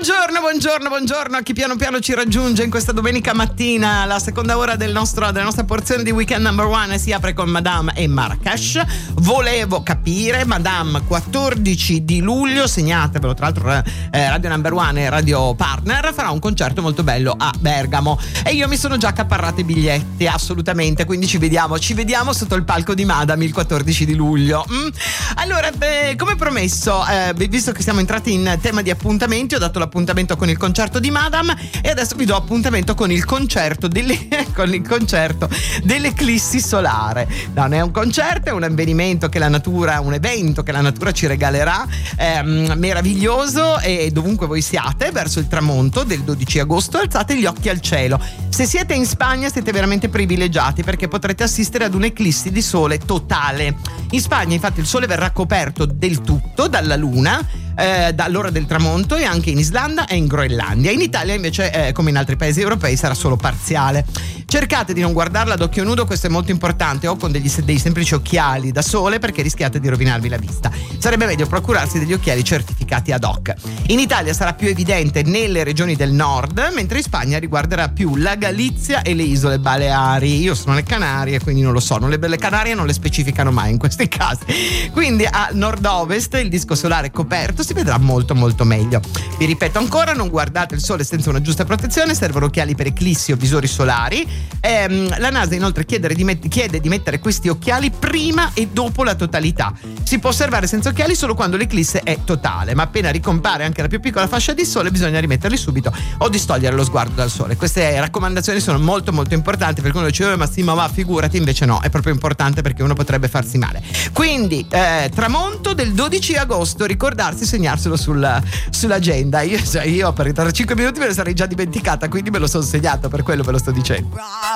Buongiorno a chi piano piano ci raggiunge in questa domenica mattina. La seconda ora della nostra porzione di Weekend Number One si apre con Madame e Marrakesh. Volevo capire, Madame, 14 di luglio, segnatevelo, tra l'altro Radio Number One e Radio Partner farà un concerto molto bello a Bergamo e io mi sono già accaparrato i biglietti, assolutamente, quindi ci vediamo sotto il palco di Madame il 14 di luglio. Allora, come promesso, visto che siamo entrati in tema di appuntamenti, ho dato l'appuntamento con il concerto di Madame e adesso vi do appuntamento con il concerto dell'eclissi solare. No, non è un concerto, è un evento che la natura ci regalerà, meraviglioso, e dovunque voi siate verso il tramonto del 12 agosto alzate gli occhi al cielo. Se siete in Spagna siete veramente privilegiati perché potrete assistere ad un'eclissi di sole totale. In Spagna infatti il sole verrà coperto del tutto dalla luna dall'ora del tramonto, e anche in Islanda e in Groenlandia. In Italia invece, come in altri paesi europei, sarà solo parziale. Cercate di non guardarla ad occhio nudo, questo è molto importante, o con dei semplici occhiali da sole, perché rischiate di rovinarvi la vista. Sarebbe meglio procurarsi degli occhiali certificati ad hoc. In Italia sarà più evidente nelle regioni del nord, mentre in Spagna riguarderà più la Galizia e le isole Baleari. Io sono le Canarie, quindi non lo so, le Canarie non le specificano mai in questi casi. Quindi a nord-ovest il disco solare coperto si vedrà molto molto meglio. Vi ripeto ancora, non guardate il sole senza una giusta protezione, servono occhiali per eclissi o visori solari. La NASA inoltre chiede di mettere questi occhiali prima e dopo la totalità. Si può osservare senza occhiali solo quando l'eclisse è totale, ma appena ricompare anche la più piccola fascia di sole bisogna rimetterli subito o distogliere lo sguardo dal sole. Queste raccomandazioni sono molto molto importanti, perché uno dice ma sì, ma figurati, invece no, è proprio importante perché uno potrebbe farsi male. Quindi tramonto del 12 agosto, ricordarsi, segnarselo sull'agenda. Io per 5 minuti me ne sarei già dimenticata, quindi me lo sono segnato, per quello ve lo sto dicendo.